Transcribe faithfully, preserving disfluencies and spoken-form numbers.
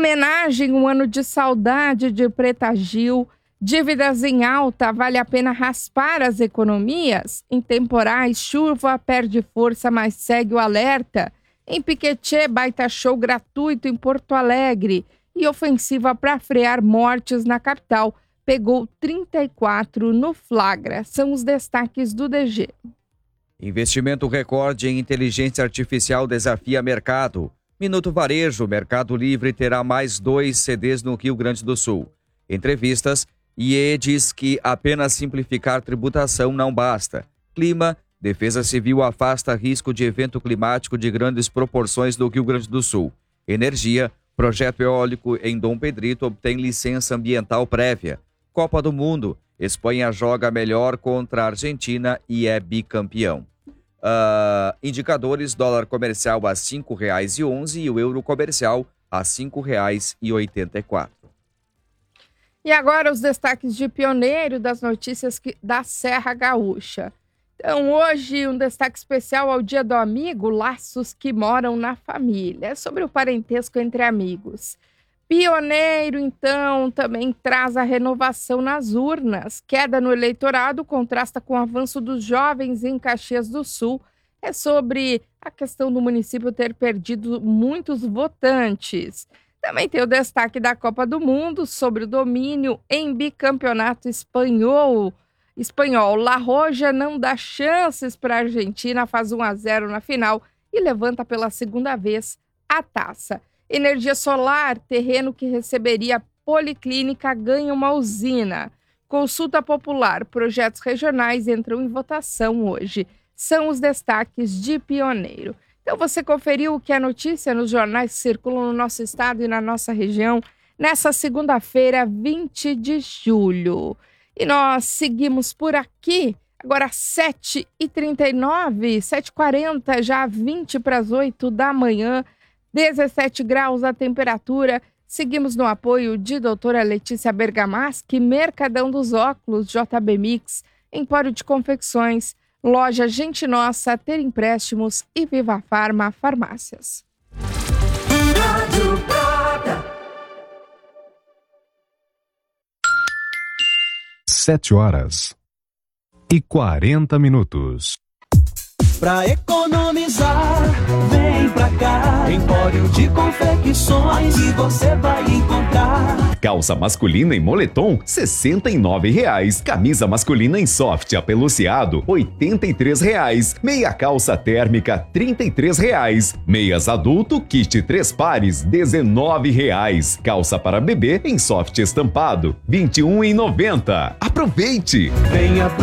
Homenagem, um ano de saudade de Preta Gil. Dívidas em alta, vale a pena raspar as economias? Em temporais, chuva perde força, mas segue o alerta. Em Piquetê, baita show gratuito em Porto Alegre. E ofensiva para frear mortes na capital. Pegou trinta e quatro no flagra. São os destaques do D G. Investimento recorde em inteligência artificial desafia mercado. Minuto Varejo, Mercado Livre terá mais dois C Ds no Rio Grande do Sul. Entrevistas, I E diz que apenas simplificar tributação não basta. Clima, Defesa Civil afasta risco de evento climático de grandes proporções do Rio Grande do Sul. Energia, projeto eólico em Dom Pedrito obtém licença ambiental prévia. Copa do Mundo, Espanha joga melhor contra a Argentina e é bicampeão. Uh, indicadores, dólar comercial a cinco reais e onze centavos e o euro comercial a cinco reais e oitenta e quatro centavos. E agora os destaques de pioneiro das notícias que, da Serra Gaúcha. Então hoje um destaque especial ao Dia do Amigo, laços que moram na família. É sobre o parentesco entre amigos. Pioneiro, então, também traz a renovação nas urnas. Queda no eleitorado contrasta com o avanço dos jovens em Caxias do Sul. É sobre a questão do município ter perdido muitos votantes. Também tem o destaque da Copa do Mundo sobre o domínio em bicampeonato espanhol. Espanhol, La Roja não dá chances para a Argentina, faz um a zero na final e levanta pela segunda vez a taça. Energia solar, terreno que receberia policlínica ganha uma usina. Consulta popular, projetos regionais entram em votação hoje. São os destaques de pioneiro. Então você conferiu o que é notícia nos jornais que circulam no nosso estado e na nossa região nessa segunda-feira, vinte de julho. E nós seguimos por aqui, agora sete e trinta e nove, sete e quarenta, já vinte para as oito da manhã. dezessete graus a temperatura. Seguimos no apoio de doutora Letícia Bergamaschi, Mercadão dos Óculos, J B Mix, Empório de Confecções, Loja Gente Nossa, Ter Empréstimos e Viva Farma Farmácias. Sete horas e quarenta minutos. Pra economizar, vem pra cá. Empório de Confecções e você vai encontrar. Calça masculina em moletom, sessenta e nove reais. Camisa masculina em soft apeluciado, oitenta e três reais. Meia calça térmica, trinta e três reais. Meias adulto, kit três pares, dezenove reais. Calça para bebê em soft estampado, vinte e um e noventa. Aproveite! Venha pro